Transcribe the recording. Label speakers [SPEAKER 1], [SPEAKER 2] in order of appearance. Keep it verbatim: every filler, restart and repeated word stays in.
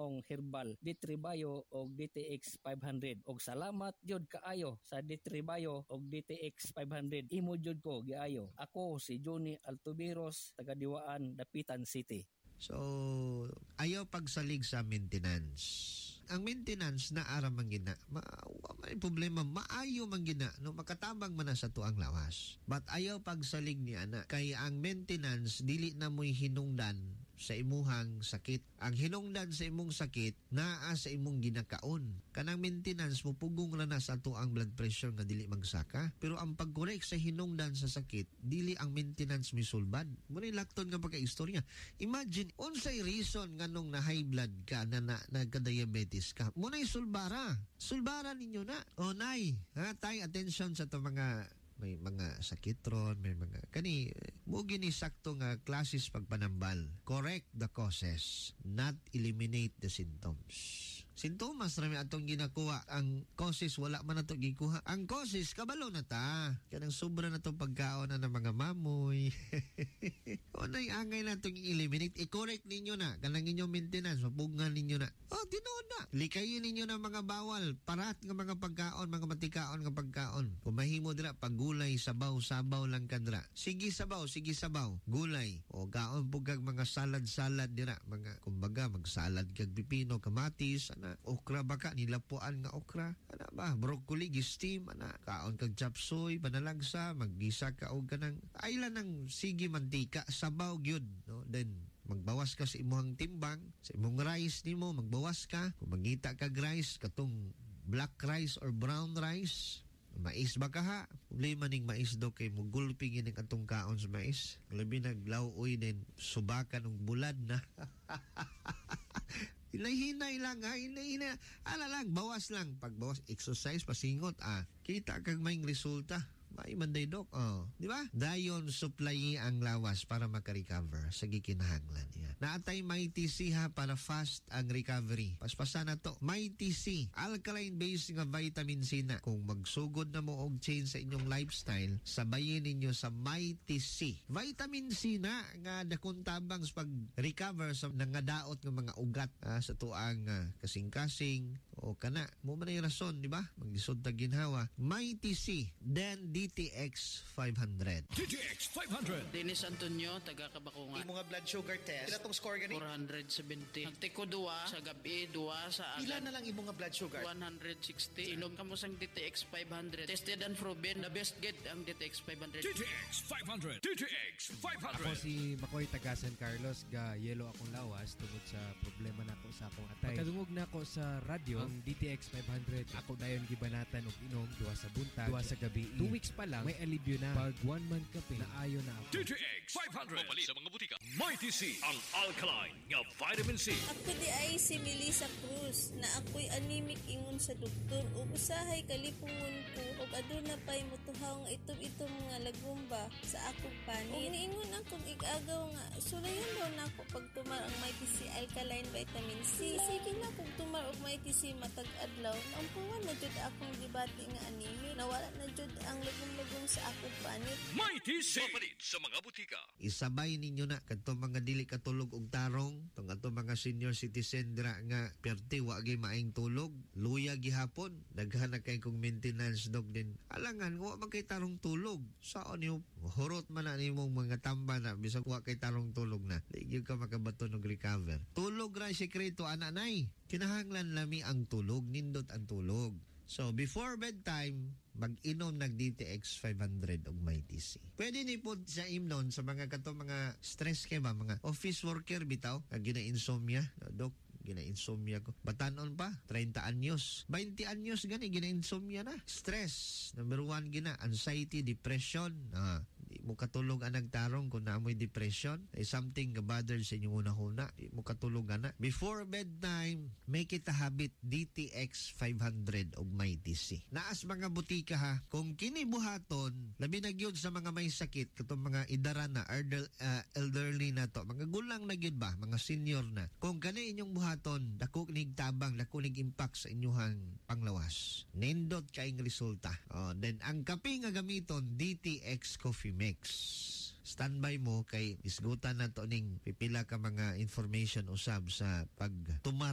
[SPEAKER 1] maong herbal D three Bio og D T X five hundred. Og salamat jud kaayo sa D three Bio og D T X five hundred. Imo jud ko giayo. Ako si Johnny Altubiros, taga Diwaan, Dapitan City.
[SPEAKER 2] So, ayaw pagsalig sa maintenance. Ang maintenance na ara mangina, ma may problema, maayo mangina, no, makatabang man na sa tuang lawas. But ayaw pagsalig ni ana, kay ang maintenance dili na mo'y hinungdan sa imuhang sakit. Ang hinungdan sa imong sakit naa sa imong ginakaon. Kanang maintenance mo pugong ra na sa tuang blood pressure nga dili magsaka. Pero ang pag-correct sa hinungdan sa sakit, dili ang maintenance misulbad. Muna lakton nga pagka-istorya. Imagine, unsay reason nganong na high blood ka na, na nagka-diabetes ka. Muna sulbara. Sulbara ninyo na. O nay, ha, tay attention sa to mga may mga sakitron, may mga kani mo gini sakto nga classes pagpanambal. Correct the causes, not eliminate the symptoms. Sintomas rami atong ginakuha. Ang causes wala man nato gikuha. Ang causes kabalo na ta. Kanang sobra na tong pagkaon na ng mga mamoy. Unay angay na itong eliminate. I-correct ninyo na. Kanang inyong maintenance. Mapungan ninyo na. Oh, tinood na. Likayin ninyo na mga bawal. Parat ng mga pagkaon, mga matikaon ng pagkaon. Pumahimo dira pag gulay, sabaw, sabaw lang kadra. Sige sabaw, sige sabaw. Gulay. O gaon po kag mga salad-salad dira. Mga, kumbaga, magsalad kag pipino, kamatis, ana, okra baka, nilapuan nga okra. Ana ba, broccoli, gi-steam, ana, kaon kag chapsuy, panalagsa, maggisa ka og kanang, aylan ng sige mantika, sabaw gyud, no? Then, magbawas ka sa imuhang timbang, sa imong rice nimo, magbawas ka. Kung mangita kag rice, katong black rice or brown rice, mais ba ka ha? Problema ning mais do kay mugulping yun ang atong kaon sa mais. Labi naglauoy din, subakan ng bulad na. Hinay-hinay lang ha, hinay-hinay. Ala lang, bawas lang. Pag bawas, exercise, pasingot, ah. Kita kag maing resulta. May manday dok, oh. Di ba? Dayon supply ang lawas para makarecover sa gikinahanglan niya. Naatay may T C ha para fast ang recovery. Paspasan na to. May T C, alkaline-based nga vitamin C na. Kung magsugod na mo og change sa inyong lifestyle, sabayin ninyo sa May T C. Vitamin C na nga dakong tabang sa pag-recover sa nangadaot ng mga ugat ah, sa tuang ah, kasing-kasing o kana. Mo man ay rason, di ba? Maglisod ta ginhawa. May T C, then D T X five hundred.
[SPEAKER 3] D T X five hundred.
[SPEAKER 4] Dennis Antonio, taga Kabakungan.
[SPEAKER 5] Yung mga blood sugar test, pila tong score gani?
[SPEAKER 4] four seventy. Nagtiko duwa sa gabi, duwa sa agad.
[SPEAKER 5] Pila na lang yung mga blood sugar?
[SPEAKER 4] one sixty. Inom ka mo sang D T X five hundred. Tested and proven. The best get ang D T X five hundred.
[SPEAKER 3] D T X five hundred. D T X five hundred.
[SPEAKER 6] Ako si Makoy taga San Carlos, ga yelo akong lawas tungod sa problema nako sa akong atay. Pagkadungog nako sa radyo, ang D T X five hundred, ako dayon gibanatan og inom duwa sa buntag, duwa sa gabi. Two weeks pa lang, may alibyo na. Pag one month ka pa, naayo na ako.
[SPEAKER 3] D T X five hundred. Mabali sa mga butika. May T C, ang alkaline nga vitamin C.
[SPEAKER 7] Ako di ay si Melissa Cruz na ako'y anemic ingon sa doktor ug usahay kalipungon ko ug aduna pay mutuhaw nga itom-itom nga lagumba sa akong panit. Ug niingon akong igagaw nga sulayan daw nako pag tumar ang May T C alkaline vitamin C. Sige na kung tumar og May T C matag adlaw, ampuan na jud akong gibati nga anemic. Nawala na jud ang lagum-lagum sa akong panit.
[SPEAKER 3] May T C. Mapalit sa mga butika.
[SPEAKER 2] Isabay ninyo na kadto mga dili katulog og tarong, tong ato mga senior citizen dira nga perti wa gyud maayong tulog, luya gihapon, daghan na kay kong maintenance dog din. Alangan wa man kay tarong tulog. Saon niyo hurot man na nimong mga tamba na bisag wa kay tarong tulog na. Di ka makabaton og recover. Tulog ra sekreto ana nay. Kinahanglan lami ang tulog, nindot ang tulog. So before bedtime, mag-inom nag D T X five hundred og May T C. Pwede ni po sa imnon sa mga kato mga stress kay ba, mga office worker bitaw, ag gina-insomnia, dok, gina-insomnia ko. Batanon pa, thirty anyos, twenty anyos gani gina-insomnia na. Stress, number one gina, anxiety, depression. Ah, di mo katulog ang nagtarong kung naamoy depression, ay something nga bother sa inyong una-una. Di mo katulog ana. Before bedtime, make it a habit, D T X five hundred og May T C. Naas mga butika ha, kung kini buhaton, labi na gyud sa mga may sakit, katong mga idara na, elder, uh, elderly na to, mga gulang na gyud ba, mga senior na. Kung kani inyong buhaton, dako nig tabang, dako nig impact sa inyong panglawas. Nindot kaing resulta. Oh, then ang kape nga gamiton, D T X Coffee Mix. Standby mo kay isgutan na to ning pipila ka mga information usab sa pag tumar